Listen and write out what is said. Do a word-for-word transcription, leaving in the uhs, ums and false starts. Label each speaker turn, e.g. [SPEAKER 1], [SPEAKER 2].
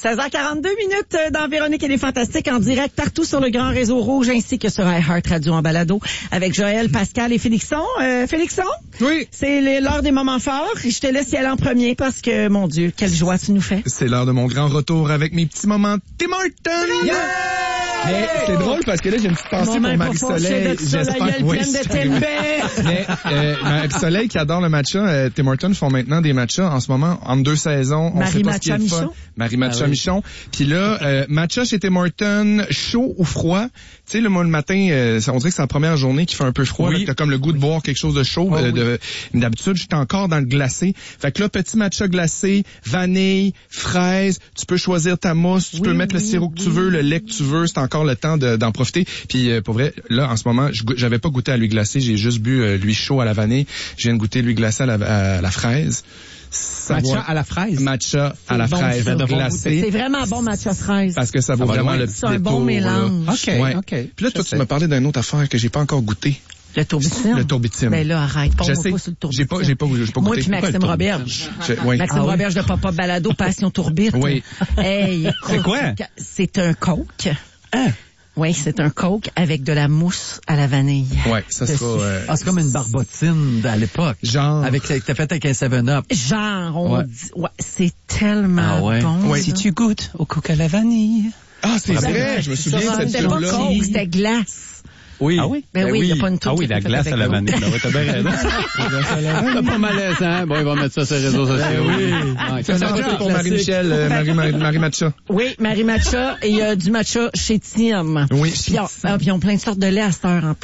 [SPEAKER 1] seize heures quarante-deux minutes dans Véronique et les Fantastiques en direct partout sur le grand réseau Rouge ainsi que sur iHeart Radio en balado avec Joël, Pascal et Félixon. Euh, Félixon?
[SPEAKER 2] Oui.
[SPEAKER 1] C'est l'heure des moments forts. Je te laisse y aller en premier parce que, mon Dieu, quelle joie tu nous fais.
[SPEAKER 2] C'est l'heure de mon grand retour avec mes petits moments Tim Hortons. Yeah! Mais c'est drôle parce que là, j'ai une petite pensée pour Marie-Soleil.
[SPEAKER 1] J'espère que oui.
[SPEAKER 2] Mais euh, Marie-Soleil qui adore le matcha, euh, Tim Hortons font maintenant des matchas en ce moment, entre deux saisons. On
[SPEAKER 1] Marie
[SPEAKER 2] sait pas ce qui est le fun. Marie Matcha ah, oui. Michon. Puis là, euh, matcha chez Tim Hortons, chaud ou froid. Tu sais, le moi, le matin, euh, on dirait que c'est la première journée qui fait un peu froid. Oui. T'as comme le goût de boire quelque chose de chaud. Oh, euh, de, oui. D'habitude, j'étais encore dans le glacé. Fait que là, petit matcha glacé, vanille, fraise. Tu peux choisir ta mousse. Tu oui, peux mettre oui, le sirop oui. que tu veux, le lait que tu veux. C'est encore le temps de, d'en profiter. Puis euh, pour vrai, là, en ce moment, j'avais pas goûté à l'huile glacée. J'ai juste bu euh, l'huile chaud à la vanille. Je viens de goûter l'huile glacée à la, à la fraise.
[SPEAKER 3] Ça matcha à la fraise.
[SPEAKER 2] Matcha à la
[SPEAKER 1] bon,
[SPEAKER 2] fraise glacée.
[SPEAKER 1] C'est vraiment bon matcha fraise.
[SPEAKER 2] Parce que ça vaut ça vraiment le petit
[SPEAKER 1] C'est un bon mélange.
[SPEAKER 2] OK, ouais. OK. Puis là, toi, tu m'as parlé d'une autre affaire que j'ai pas encore goûté.
[SPEAKER 1] Le tourbitime.
[SPEAKER 2] Le tourbitime.
[SPEAKER 1] Ben là, arrête. Pas,
[SPEAKER 2] je sais.
[SPEAKER 1] Pas sur le tourbitime.
[SPEAKER 2] J'ai pas, j'ai pas, j'ai pas
[SPEAKER 1] Moi
[SPEAKER 2] goûté.
[SPEAKER 1] Moi puis Maxime Roberge.
[SPEAKER 2] Je, oui.
[SPEAKER 1] Maxime ah, Roberge oui. de Papa Balado, Passion Tourbite.
[SPEAKER 2] Oui.
[SPEAKER 1] Hey, écoute,
[SPEAKER 3] c'est quoi?
[SPEAKER 1] C'est un coke.
[SPEAKER 3] Hein?
[SPEAKER 1] Oui, c'est un coke avec de la mousse à la vanille.
[SPEAKER 2] Oui, ça sera... Euh...
[SPEAKER 3] Ah, c'est comme une barbotine à l'époque.
[SPEAKER 2] Genre...
[SPEAKER 3] Avec, t'as fait avec un seven up.
[SPEAKER 1] Genre, on
[SPEAKER 3] ouais.
[SPEAKER 1] dit... Ouais, c'est tellement
[SPEAKER 3] ah, ouais.
[SPEAKER 1] bon.
[SPEAKER 3] Oui. Si tu goûtes au coke à la vanille...
[SPEAKER 2] Ah, c'est vrai, je me souviens de cette
[SPEAKER 1] chose-là. C'était pas coke, c'était glace.
[SPEAKER 3] Oui.
[SPEAKER 1] Ah oui? Ben, ben oui, il n'y a pas une tour.
[SPEAKER 3] Ah oui, la glace à la vanille. T'as bien raison. T'as pas malaisant, hein? Bon, il va mettre ça sur les réseaux sociaux.
[SPEAKER 2] oui. C'est ça pour Marie-Michel, euh, Marie, Marie, Marie Matcha.
[SPEAKER 1] Oui, Marie Matcha. Et il y a du matcha chez Tim.
[SPEAKER 2] Oui.
[SPEAKER 1] Puis, on, ah, puis ils ont plein de sortes de lait à cette heure en plus.